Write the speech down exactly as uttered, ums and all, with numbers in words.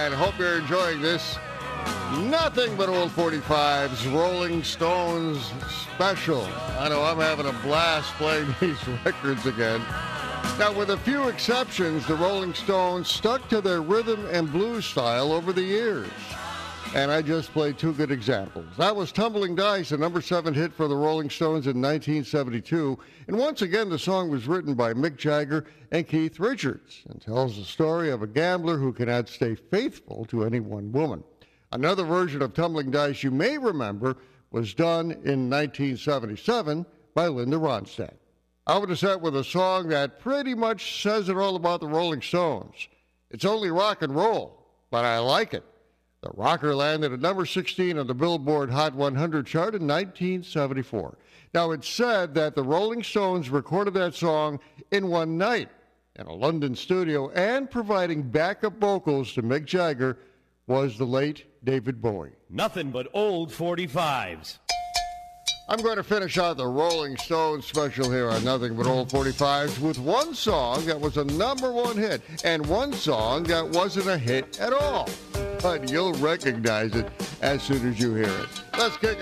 and hope you're enjoying this Nothing But Old forty-fives Rolling Stones special. I know I'm having a blast playing these records again. Now, with a few exceptions, the Rolling Stones stuck to their rhythm and blues style over the years. And I just played two good examples. That was Tumbling Dice, a number seven hit for the Rolling Stones in nineteen seventy-two. And once again, the song was written by Mick Jagger and Keith Richards and tells the story of a gambler who cannot stay faithful to any one woman. Another version of Tumbling Dice you may remember was done in nineteen seventy-seven by Linda Ronstadt. I would have set with a song that pretty much says it all about the Rolling Stones. It's only rock and roll, but I like it. The rocker landed at number sixteen on the Billboard Hot one hundred chart in nineteen seventy-four. Now, it's said that the Rolling Stones recorded that song in one night in a London studio, and providing backup vocals to Mick Jagger was the late David Bowie. Nothing but old forty-fives. I'm going to finish out the Rolling Stones special here on Nothing But Old forty-fives with one song that was a number one hit and one song that wasn't a hit at all. But you'll recognize it as soon as you hear it. Let's kick it.